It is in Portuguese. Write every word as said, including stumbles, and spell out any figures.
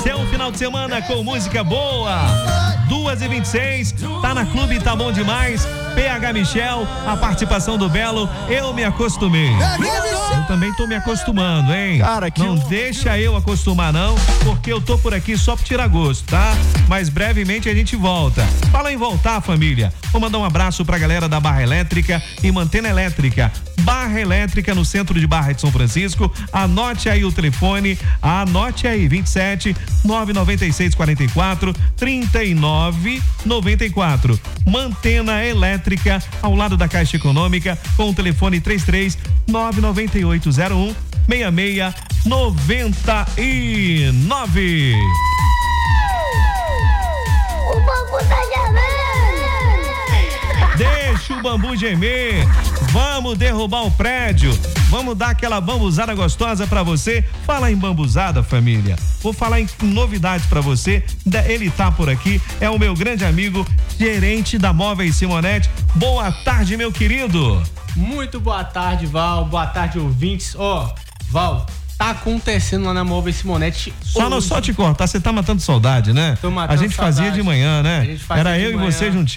Esse é um final de semana com música boa. duas e vinte e seis, tá na Clube Tá Bom Demais. P H Michel, a participação do Belo, eu me acostumei. Eu também tô me acostumando, hein? Cara, que não honra, deixa eu acostumar não, porque eu tô por aqui só pra tirar gosto, tá? Mas brevemente a gente volta. Fala em voltar, família. Vou mandar um abraço pra galera da Barra Elétrica e Mantena Elétrica. Barra Elétrica no centro de Barra de São Francisco. Anote aí o telefone, anote aí, vinte e sete, nove nove seis quatro quatro, trinta e nove noventa e quatro. Mantena Elétrica, ao lado da Caixa Econômica, com o telefone três três nove nove oito zero um seis seis noventa e nove. O bambu tá gemendo. Deixa o bambu gemer. Vamos derrubar o prédio. Vamos dar aquela bambuzada gostosa pra você. Fala em bambuzada, família. Vou falar em novidades pra você. Ele tá por aqui. É o meu grande amigo, gerente da Móveis Simonetti. Boa tarde, meu querido. Muito boa tarde, Val. Boa tarde, ouvintes. Ó, oh, Val, tá acontecendo lá na Móveis Simonetti. Só não só te cortar, você tá matando saudade, né? Tô matando A gente saudade. fazia de manhã, né? A gente fazia Era de eu manhã. e você juntinho.